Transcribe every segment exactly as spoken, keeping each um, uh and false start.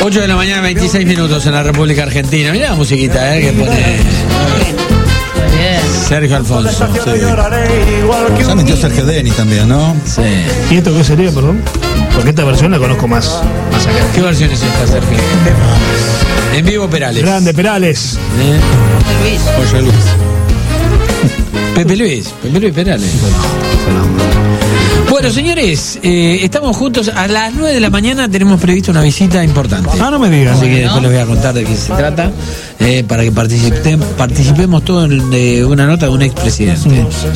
ocho de la mañana, veintiséis minutos en la República Argentina. Mirá la musiquita, ¿eh? Que pone Sergio Alfonso. Sí. Ya metió Sergio Denis también, ¿no? Sí. ¿Y esto qué sería, perdón? Porque esta versión la conozco más, más acá. ¿Qué versión es esta, Sergio? En vivo Perales. Grande Perales. ¿Eh? José Luis. Pepe Luis. Pepe Luis Perales. Bueno, señores, eh, estamos juntos. A las nueve de la mañana tenemos previsto una visita importante. Ah, no me digas. Así que después les voy a contar de qué se trata, eh, para que participe, participemos todos en de una nota de un expresidente.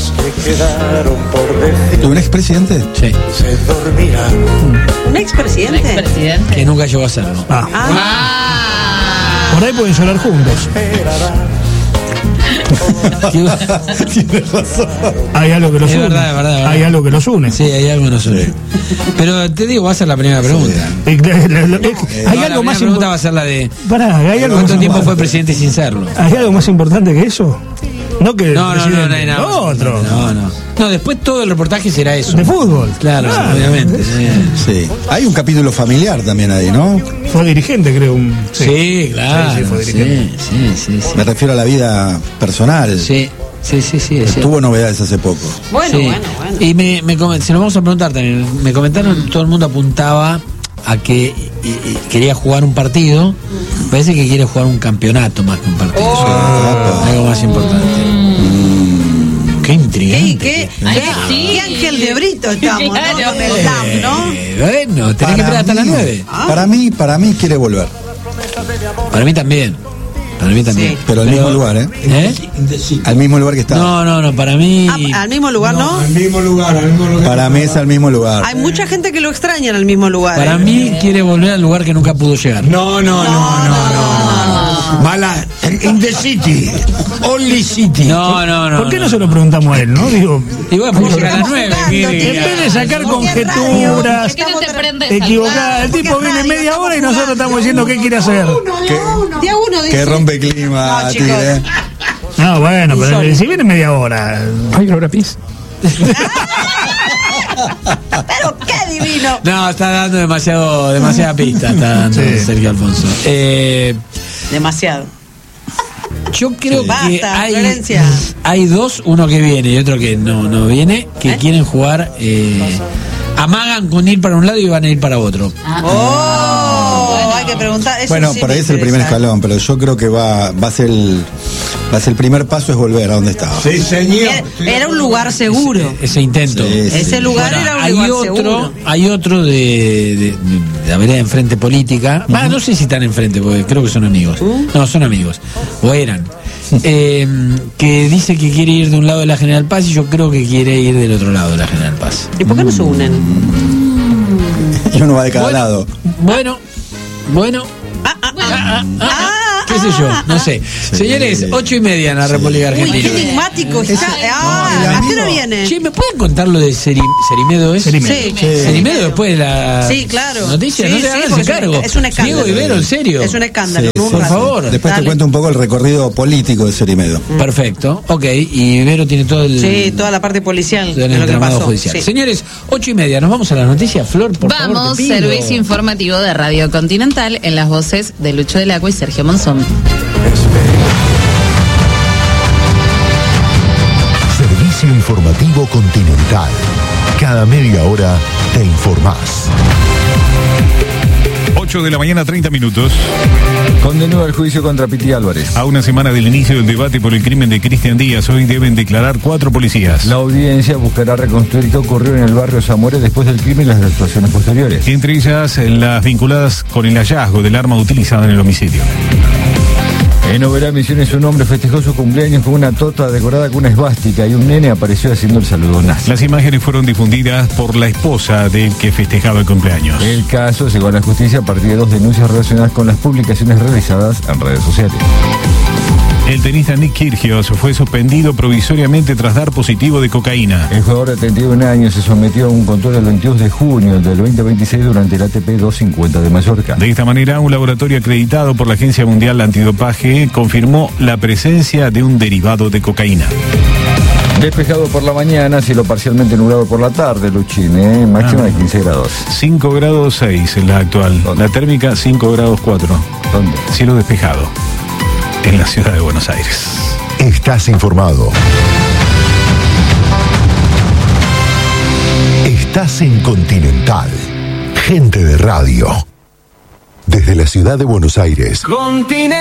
¿De un expresidente? Sí. ¿Un expresidente? Un expresidente. Que nunca llegó a serlo. Ah. Ah. Por ahí pueden llorar juntos. Tienes razón. Hay algo que los Es une. verdad, es verdad, es verdad. Hay algo que los une. Sí, hay algo que no sé. Pero te digo, va a ser la primera pregunta. Eh, la- la- la- eh, hay No, la algo primera más pregunta va a importante. ser la de Pará, hay algo ¿cuánto más tiempo fue importante. presidente sin serlo? ¿Hay algo más importante que eso? No que el No, no, no, presidente. no hay nada. más. Otro. No, no. No, después todo el reportaje será eso. De fútbol. Claro, Ah, obviamente. Sí. Sí. Hay un capítulo familiar también ahí, ¿no? Fue dirigente, creo. Un, Sí, claro. Sí, sí, fue Sí, dirigente. sí, sí, sí. Me refiero a la vida personal. Sí, sí, sí, sí, es cierto. Tuvo novedades hace poco. Bueno, Sí. bueno, bueno. Y me, me comen- se lo vamos a preguntar también. Me comentaron, todo el mundo apuntaba a que eh, eh, quería jugar un partido. Parece que quiere jugar un campeonato más que un partido. Oh. Algo más importante. Qué intrigante. ¿Qué, qué, Ay, qué- sí. qué ángel de Brito estamos, ¿no? Claro. Con el D A M, ¿no? Eh, bueno, tenés que esperar hasta las nueve. Para mí, para mí quiere volver. Para mí también. Para mí también. Sí. Pero al mismo lugar, ¿eh? ¿Eh? Al mismo lugar que estaba. No, no, no, para mí. Ah, al mismo lugar, ¿no? Al mismo lugar, al mismo lugar. Para mí es al mismo lugar. Hay mucha gente que lo extraña en el mismo lugar. Para ¿eh? mí quiere volver al lugar que nunca pudo llegar. No, no, no, no, no, no. Mala, in the city, only city. No, no, no. ¿Por qué no, no se lo preguntamos a él, no? Digo, Y bueno, porque llega a las nueve. jugando, mire. en vez de sacar conjeturas ¿Por qué no te prendes? equivocadas, el Porque tipo viene radio, media estamos hora y nosotros jugando. estamos diciendo qué quiere hacer. Día uno dice. Que rompe clima, No, chicos. Tigre. No, bueno, pero si viene media hora. Ay, Laura Piz. Pero qué divino. No, está dando demasiado, demasiada pista, está dando Sí. Sergio Alfonso. Eh, Demasiado. yo creo que Basta, hay, Florencia. hay dos, uno que viene y otro que no, no viene, que ¿Eh? quieren jugar, eh, amagan con ir para un lado y van a ir para otro. Oh, hay que preguntar. Eso Bueno, sí por me ahí es el primer interesa. escalón, pero yo creo que va, va a ser el, va a ser el primer paso es volver a donde estaba. Sí, señor. Era, era un lugar seguro. Ese intento. Sí, sí. Ese lugar era un hay lugar otro, seguro. hay otro de, de, de la vereda enfrente política. Ah, no sé si están enfrente, porque creo que son amigos. No, son amigos. O eran. Eh, que dice que quiere ir de un lado de la General Paz y yo creo que quiere ir del otro lado de la General Paz. ¿Y por qué no se unen? Y uno va de cada Bueno, lado. Bueno, bueno. Ah, ah, Ah, ah. ah, ah, ¿Qué sé yo? No sé. Señores, ocho y media en la República Uy, qué Argentina. enigmático está. Ah, el ¿a qué amigo. hora viene? Che, ¿me pueden contar lo de Seri- Serimedo? ¿Es? Serimedo. Sí. Serimedo después de la Sí, claro. noticia, Sí, no te sí, hagas porque ese es un- cargo. es un escándalo. Diego Ibero, en serio. Es un escándalo. Sí, un por rato. favor. Después Dale. te cuento un poco el recorrido político de Serimedo. Perfecto, ok. Y Ibero tiene todo el, Sí, toda la parte policial todo de el lo que entramado pasó. judicial. Sí. Señores, ocho y media, nos vamos a la noticia. Flor, por favor. Vamos, te pido. servicio informativo de Radio Continental en las voces de Lucho del Agua y Sergio Monzón. Servicio informativo Continental. Cada media hora te informás. ocho de la mañana, treinta minutos. Condenó el juicio contra Piti Álvarez. A una semana del inicio del debate por el crimen de Cristian Díaz, hoy deben declarar cuatro policías. La audiencia buscará reconstruir qué ocurrió en el barrio Zamora después del crimen y las actuaciones posteriores. Entre ellas, las vinculadas con el hallazgo del arma utilizada en el homicidio. En Oberá Misiones, un hombre festejó su cumpleaños con una tota decorada con una esvástica y un nene apareció haciendo el saludo nazi. Las imágenes fueron difundidas por la esposa del que festejaba el cumpleaños. El caso llegó a la justicia a partir de dos denuncias relacionadas con las publicaciones realizadas en redes sociales. El tenista Nick Kyrgios fue suspendido provisoriamente tras dar positivo de cocaína. El jugador de treinta y un años se sometió a un control el veintidós de junio del veinte veintiséis durante el A T P doscientos cincuenta de Mallorca. De esta manera, un laboratorio acreditado por la Agencia Mundial Antidopaje confirmó la presencia de un derivado de cocaína. Despejado por la mañana, cielo parcialmente nublado por la tarde, Luchín, ¿eh? Máxima Ah. de quince grados. cinco grados seis en la actual. ¿Dónde? La térmica cinco grados cuatro. ¿Dónde? Cielo despejado. En la ciudad de Buenos Aires. Estás informado. Estás en Continental. Gente de radio. Desde la ciudad de Buenos Aires. Continental.